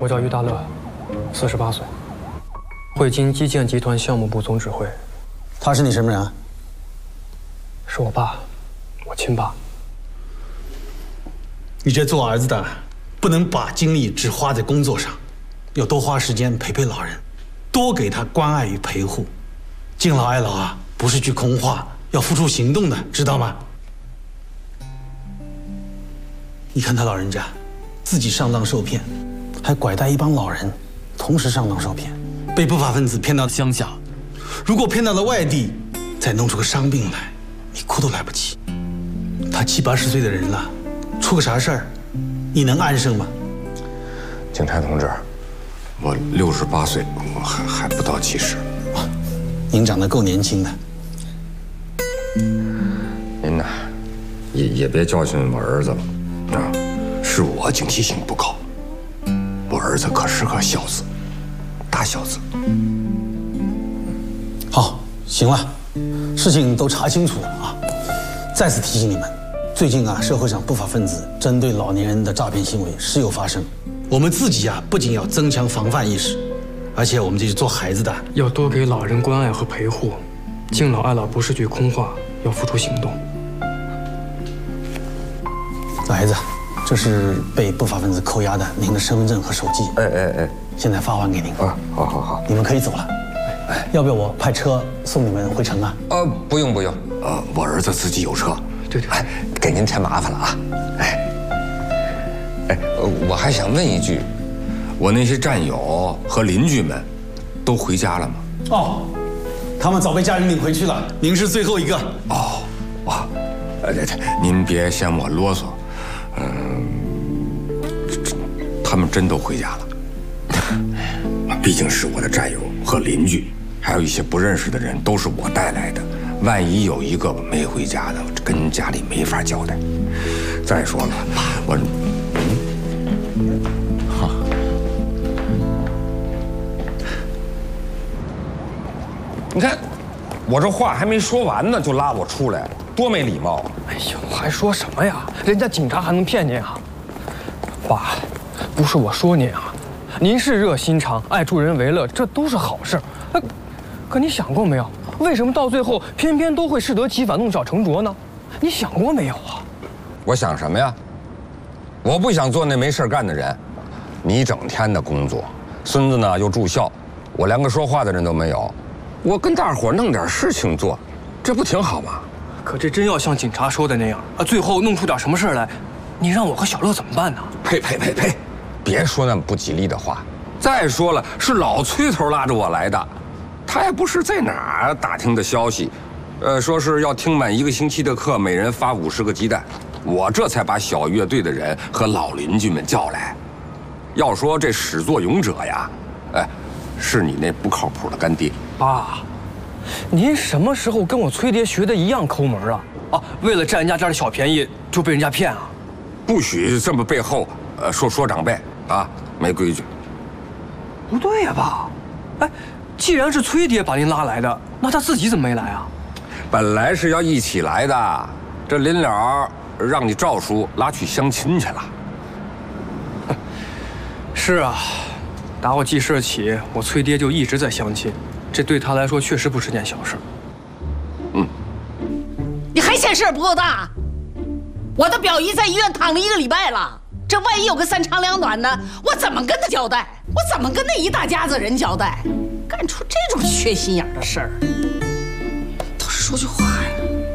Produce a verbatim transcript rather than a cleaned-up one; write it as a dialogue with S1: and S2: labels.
S1: 我叫于大乐，四十八岁，汇金基建集团项目部总指挥。
S2: 他是你什么人啊？
S1: 是我爸，我亲爸。
S2: 你这做儿子的，不能把精力只花在工作上，要多花时间陪陪老人，多给他关爱与陪护。敬老爱老啊，不是句空话，要付出行动的，知道吗？你看他老人家，自己上当受骗，还拐带一帮老人，同时上当受骗，被不法分子骗到乡下。如果骗到了外地，再弄出个伤病来，你哭都来不及。他七八十岁的人了，出个啥事儿，你能安生吗？
S3: 警察同志，我六十八岁，我还还不到七十。
S2: 您长得够年轻的。
S3: 您呐，也也别教训我儿子了。啊，是我警惕性不高，我儿子可是个孝子，大孝子。
S2: 好，行了，事情都查清楚了啊！再次提醒你们，最近啊，社会上不法分子针对老年人的诈骗行为时有发生。我们自己啊，不仅要增强防范意识，而且我们这些做孩子的
S1: 要多给老人关爱和陪护，敬老爱老不是句空话，要付出行动。
S2: 老孩子，这是被不法分子扣押的您的身份证和手机。
S3: 哎哎哎，
S2: 现在发还给您。
S3: 啊，好好好，
S2: 你们可以走了。哎，要不要我派车送你们回城啊？
S3: 呃，不用不用，呃，我儿子自己有车。
S1: 对对，
S3: 哎，给您添麻烦了啊。哎，哎，我还想问一句，我那些战友和邻居们都回家了吗？
S2: 哦，他们早被家人领回去了，您是最后一个。
S3: 哦，哇，呃，您别嫌我啰嗦。嗯，他们真都回家了。毕竟是我的战友和邻居，还有一些不认识的人，都是我带来的。万一有一个没回家的，跟家里没法交代。再说了，我，嗯，哈，你看，我这话还没说完呢，就拉我出来，多没礼貌！
S1: 哎呦，还说什么呀？人家警察还能骗您啊？爸，不是我说您啊，您是热心肠、爱助人为乐，这都是好事。可可你想过没有，为什么到最后偏偏都会适得其反、弄巧成拙呢？你想过没有啊？
S3: 我想什么呀？我不想做那没事干的人。你整天的工作，孙子呢又住校，我连个说话的人都没有。我跟大伙弄点事情做，这不挺好吗？
S1: 可这真要像警察说的那样啊，最后弄出点什么事来，你让我和小乐怎么办呢？
S3: 呸呸呸呸！别说那么不吉利的话。再说了，是老崔头拉着我来的，他也不是在哪儿打听的消息，呃，说是要听满一个星期的课，每人发五十个鸡蛋，我这才把小乐队的人和老邻居们叫来。要说这始作俑者呀，哎，是你那不靠谱的干爹。
S1: 爸，您什么时候跟我崔爹学的一样抠门啊？啊，为了占人家这儿的小便宜就被人家骗啊？
S3: 不许这么背后呃说说长辈啊，没规矩。
S1: 不对呀，爸，哎，既然是崔爹把您拉来的，那他自己怎么没来啊？
S3: 本来是要一起来的，这临了让你赵叔拉去相亲去了。
S1: 是啊，打我记事起，我崔爹就一直在相亲，这对他来说确实不是件小事。
S3: 嗯，
S4: 你还嫌事儿不够大？我的表姨在医院躺了一个礼拜了，这万一有个三长两短的，我怎么跟他交代？我怎么跟那一大家子人交代？干出这种缺心眼的事儿，倒是说句话呀！